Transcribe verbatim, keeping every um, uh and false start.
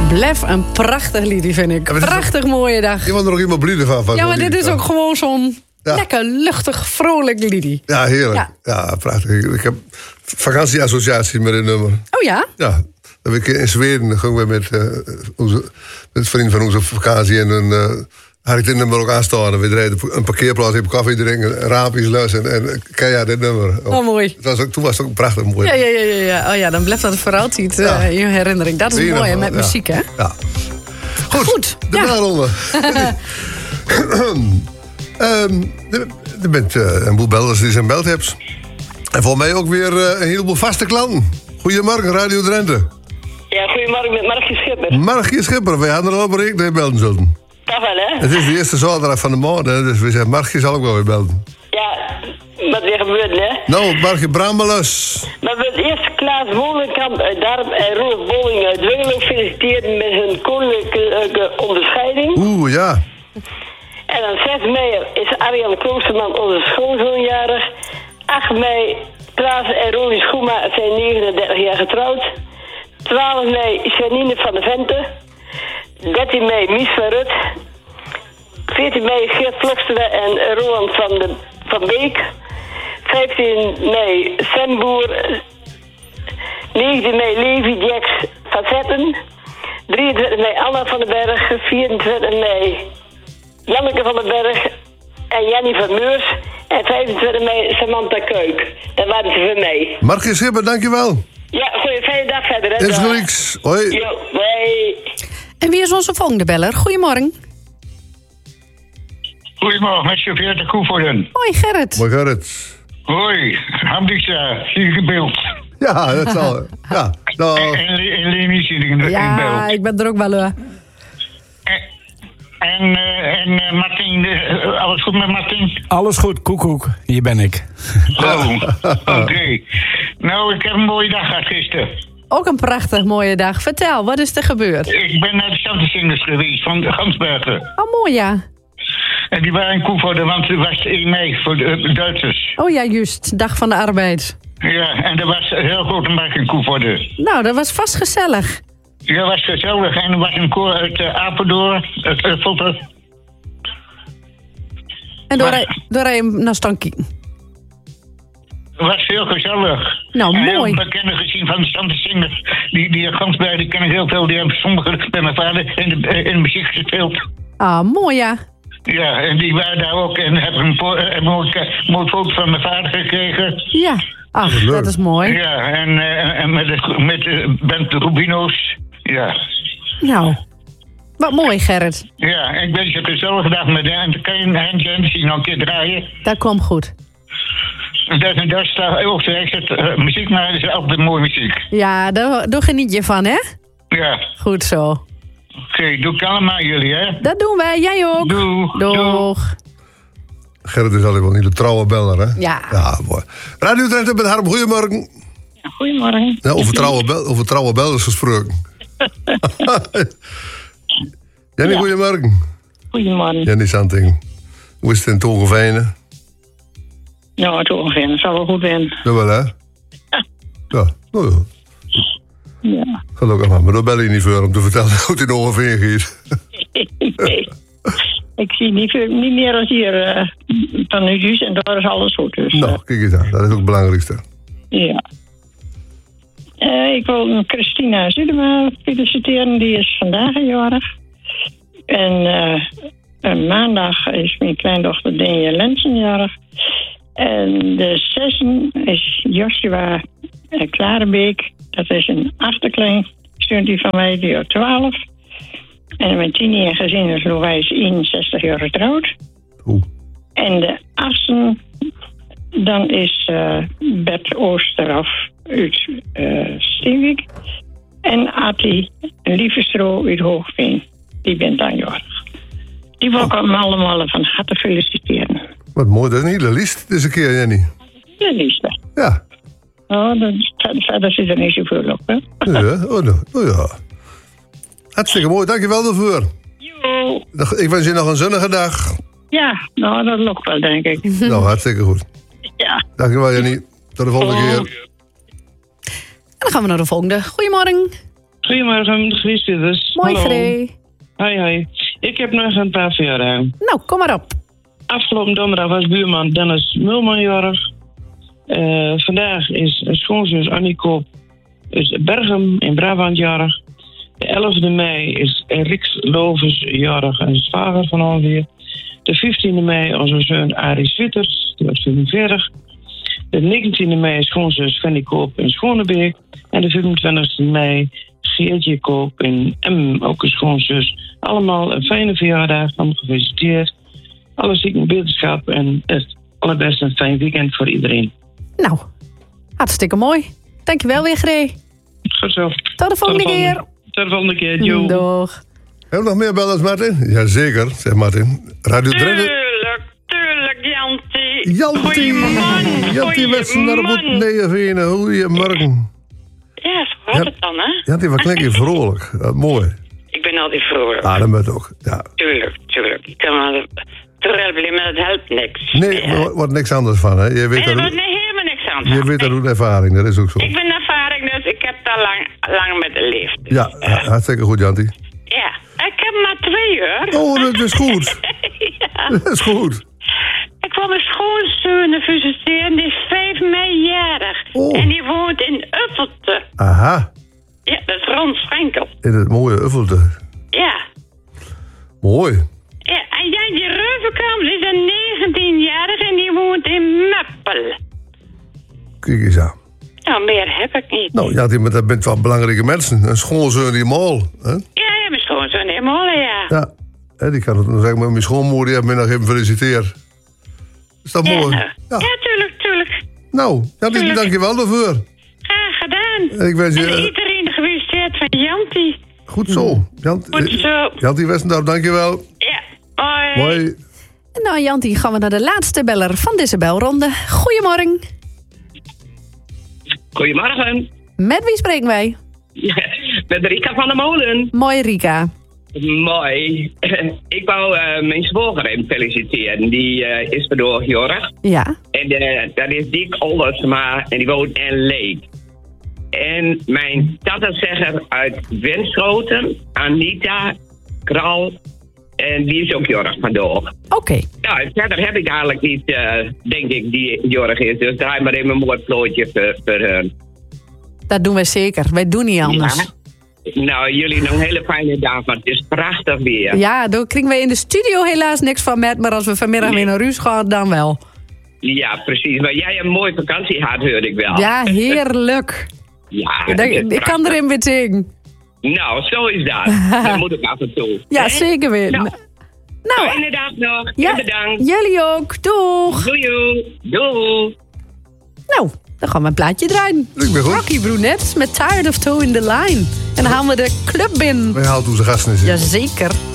Blef een prachtig liedje, vind ik. Ja, prachtig ook, mooie dag. Je moet er ook iemand blij van. van ja, maar dit lied. is ook gewoon zo'n ja. lekker, luchtig, vrolijk liedje. Ja, heerlijk. Ja, ja prachtig. Ik, ik heb vakantieassociatie met dit nummer. Oh ja? Ja. Dat heb ik in Zweden. Dan gingen we met, uh, onze, met vrienden van onze vakantie. En dan uh, had ik dit nummer ook aanstaan. We reden een parkeerplaats, even koffie drinken, raampjes los. En, en ja, dit nummer. Oh, mooi. Het was ook, toen was het ook prachtig mooi. Ja, ja, ja, ja. Oh ja, dan blijft dat voor altijd uh, ja. in je herinnering. Dat is Zie mooi, hè, met ja. muziek, hè? Ja. Goed, Goed. de ja. belronde. um, er bent uh, een boel bellers die zijn beltips. En voor mij ook weer uh, een heleboel vaste klanten. Goedemorgen, Radio Drenthe. Ja, goedemorgen met Markje Schipper. Markje Schipper, wij hadden er al bereikt dat je belden zullen. Dat wel, hè? Het is de eerste zaterdag van de maand, hè, dus we zeggen, Markje zal ook wel weer belden. Ja, wat weer gebeurt, hè? Nou, Markje, Brammelus. Maar we willen eerst Klaas Molenkamp uit Darm en Rolf Bolling uit Dwingelo feliciteren met hun koninklijke uh, onderscheiding. Oeh, ja. En dan zes mei is Arjan Kloosterman onze schoonzoonjarig. acht mei, Klaas en Ronnie Schoema zijn negenendertig jaar getrouwd. twaalf mei, Janine van de Vente. dertien mei, Mies van Rut. veertien mei, Geert Vlokstra en Roland van, de, van Beek. vijftien mei, Sam Boer. negentien mei, Levi Jacks van Zetten. drieëntwintig mei, Anna van den Berg. vierentwintig mei, Janneke van den Berg en Jannie van Meurs. En vijfentwintig mei, Samantha Kuik. Dat waren ze voor mij. Markje Schipper, dankjewel. Ja, goeie fijne dag verder. Hè? Is niks. Hoi. Jo, hoi. En wie is onze volgende beller? Goedemorgen. Goedemorgen, met chauffeur de Koevoorden. Hoi Gerrit. Hoi Gerrit. Hoi, Hamdiksa, zie je beeld. Ja, dat zal. Ja, nou. En, en, en Leni zit in beeld. Ja, ik ben er ook wel. Uh. En, uh, en uh, Martin, uh, alles goed met Martin? Alles goed, koekoek. Hier ben ik. Oh, oké. Okay. Nou, ik heb een mooie dag gehad gisteren. Ook een prachtig mooie dag. Vertel, wat is er gebeurd? Ik ben naar de Stantensingers geweest van de Gansbergen. Oh, mooi ja. En die waren in Koevoorden, want het was één mei voor de Duitsers. Oh ja, juist. Dag van de arbeid. Ja, en er was een heel grote markt in Koevoorden. Nou, dat was vast gezellig. Ja, dat was gezellig. En er was een koor uit uh, Apeldoorn, uit uh, Fotter. En door, maar, door hem naar Stankie. Het was heel gezellig. Nou, en mooi. Heel bekende gezien van de Stantensingers. Die, die Gansbergen, die kennen heel veel. Die hebben sommigen bij mijn vader in de, in de muziek gespeeld. Ah, mooi ja. Ja, en die waren daar ook. En hebben een, po- een mooi, mooi foto van mijn vader gekregen. Ja, ach, dat is mooi. Ja, en, uh, en met de, met de band de Rubino's. Ja. Nou, wat mooi Gerrit. Ja, ik wens je een gezellige dag met hen. En dan kan je een handje en zien nog een keer draaien. Dat komt goed. Dat is een Duitsdag ook zo. Ik zet uh, muziek, maar het is altijd mooie muziek. Ja, daar, daar geniet je van, hè? Ja. Goed zo. Oké, okay, doe ik allemaal jullie, hè? Dat doen wij, jij ook. Doeg. Doeg. Gerrit is altijd wel niet de trouwe beller, hè? Ja. Ja, mooi. Radio Drenthe met Harm, goedemorgen. Ja, goedemorgen. Ja, over trouwe, bel- over trouwe bellers gesproken. Jenny, ja. Goedemorgen. Goedemorgen. Jenny Santing. Hoe is het in Tongevenen? Nou, Tongevenen, het zal wel goed zijn. Ja, wel, hè? Ja, nou ja. Ja. Gelukkig maar, maar daar bel je niet voor om te vertellen hoe het in Tongeveen gaat. Nee. Ik zie niet, veel, niet meer dan hier uh, dan nu dus en daar is alles goed. Dus, uh. Nou, kijk eens aan, dat is ook het belangrijkste. Ja. Uh, ik wil Christina Zudema feliciteren, die is vandaag jarig. En uh, maandag is mijn kleindochter Denje Lensen jarig. En de zesde is Joshua uh, Klarenbeek. Dat is een achterklein studie van mij, die is twaalf. En mijn tien jaar gezin is Louwijs eenenzestig jaar getrouwd. Oeh. En de achtste, dan is uh, Bert Oosteraf uit uh, Steenwijk. En Atti Lievestro uit Hoogveen. Die bent dan jarig. Die wil ik oh. allemaal van harte feliciteren. Wat mooi, dat is een hele lijst deze keer, Jenny. De liefste. Ja. Oh, dat, verder zit er niet zoveel op, hè? Ja, oh, nou, oh ja. Hartstikke mooi, dankjewel daarvoor. Jo. Ik wens je nog een zonnige dag. Ja, nou, dat lukt wel, denk ik. Nou, hartstikke goed. Ja. Dankjewel, Jenny. Tot de volgende oh. keer. En dan gaan we naar de volgende. Goedemorgen. Goedemorgen, Gries Witters. Mooi, Hallo. Gree. Hoi, hoi. Ik heb nog een paar verjaardagen. Nou, kom maar op. Afgelopen donderdag was buurman Dennis Mulman jarig. Uh, vandaag is schoonzus Annie Koop uit Bergen in Brabant jarig. De elfde mei is Riks Lovers jarig en zwager van ongeveer. De vijftiende mei onze zoon Arie Switters, die was vierenveertig. De negentiende mei schoonzus Fanny Koop in Schonebeek. En de vijfentwintigste mei Geertje Koop in M, ook een schoonzus. Allemaal een fijne verjaardag, van gefeliciteerd. Alle zieken beterschap en het allerbeste een fijn weekend voor iedereen. Nou, hartstikke mooi. Dankjewel weer, Gree. Goed zo. Tot de volgende keer. Tot de volgende keer, Jo. Doeg. Hebben we nog meer bellers, Martin? Jazeker, zegt Martin. Radio Drenthe. Tuurlijk, tuurlijk, Jantie. Jantie. Goeieman, Jantie Westen naar de goeieman. Neervenen. Goeiemorgen. Ja, zo gaat het dan, hè? Jantie, wat klink je vrolijk. Uh, mooi. Ik ben altijd vrolijk. Ah, dat bent ook. Ja. Tuurlijk, tuurlijk. Ik kan wel terwijl, maar het helpt niks. Nee, er wordt niks anders van, hè? Je weet Nee, er dat, wordt nee, helemaal niks aan. je weet dat doet ervaring, dat is ook zo. Ik ben ervaring, dus ik heb daar lang, lang met geleefd. Dus, Ja, uh, hartstikke goed, Jantie. ja, ik heb maar twee uur. Oh, dat is goed. Ja. Dat is goed. Ik kwam mijn schoonzoon visiteren, die is vijf mei jarig. Oh. En die woont in Uffelte. Aha, Ja, dat is Ron Schenkel. in het mooie Uffelte. Ja. Mooi. Ja, en Jan die Reuvenkamp is een negentienjarig en die woont in Meppel. Kijk eens aan. Nou, meer heb ik niet. Nou, Jantie, maar dat bent wel belangrijke mensen. Een schoonzoon die mol. Hè? Ja, ja, mijn schoonzoon in Molen, ja. Ja, hè, die kan het dan zeggen, maar mijn schoonmoeder die heeft me nog even gefeliciteerd. Is dat Ja, mooi? nou. ja, tuurlijk, tuurlijk. Nou, Jantie, Tuurlijk. dank je wel daarvoor. Graag gedaan. En ik wens je... En eh, iedereen gefeliciteerd van Jantie. goed zo. Jant, Goed zo. Jantie Westendorp, dank je wel. Ja, hoi. Hoi. En nou, Jantie, gaan we naar de laatste beller van deze belronde. Goedemorgen. Goedemorgen. Met wie spreken wij? Ja, met Rika van der Molen. Mooi, Rika. Mooi. Ik wou uh, mijn zwager even feliciteren. Die uh, is vandaag jarig. Ja. En uh, dat is Dick Oldersma en die woont in Leek. En mijn tatterzegger uit Winschoten, Anita Kral. En die is ook jarig vandaag. Oké. Okay. Nou, verder heb ik eigenlijk niet, uh, denk ik, die jarig is. Dus draai maar even een mooi plootje voor, voor hun. Dat doen wij zeker. Wij doen niet anders. Ja. Nou, jullie nog een hele fijne dag, want het is prachtig weer. Ja, daar krijgen wij in de studio helaas niks van met. Maar als we vanmiddag nee. weer naar Ruus gaan, dan wel. Ja, precies. Maar jij hebt een mooie vakantie gehad, hoor ik wel. Ja, heerlijk. Ja, dat, ik kan erin weer zingen. Nou, zo is dat. Dat moet ik af en toe. Ja, hè? zeker weer. Nou, nou fijne dag nog. Ja, bedankt. Jullie ook. Doeg. Doei. Doei. Nou, dan gaan we een plaatje draaien. Rocky Brunet met Tired of Toe in the Line. En dan halen we de club binnen. Wij halen onze gasten in. Jazeker.